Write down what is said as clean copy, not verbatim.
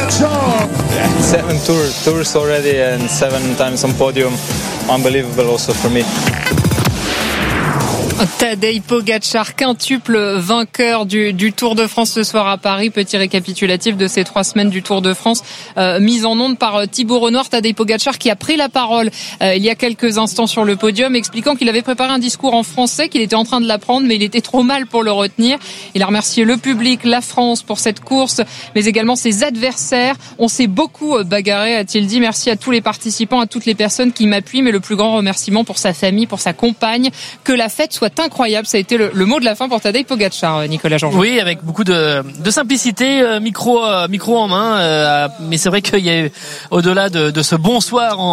7 tours already and 7 times on podium. Unbelievable also for me. Tadej Pogačar, quintuple vainqueur du Tour de France ce soir à Paris. Petit récapitulatif de ces 3 semaines du Tour de France, mise en onde par Thibaut Renoir. Tadej Pogačar qui a pris la parole il y a quelques instants sur le podium, expliquant qu'il avait préparé un discours en français, qu'il était en train de l'apprendre, mais il était trop mal pour le retenir. Il a remercié le public, la France pour cette course, mais également ses adversaires. On s'est beaucoup bagarré, a-t-il dit. Merci à tous les participants, à toutes les personnes qui m'appuient, mais le plus grand remerciement pour sa famille, pour sa compagne. Que la fête soit incroyable, ça a été le mot de la fin pour Tadej Pogačar, Nicolas Jean-Jean. Oui, avec beaucoup de simplicité, micro en main, mais c'est vrai qu'il y a au-delà de ce bonsoir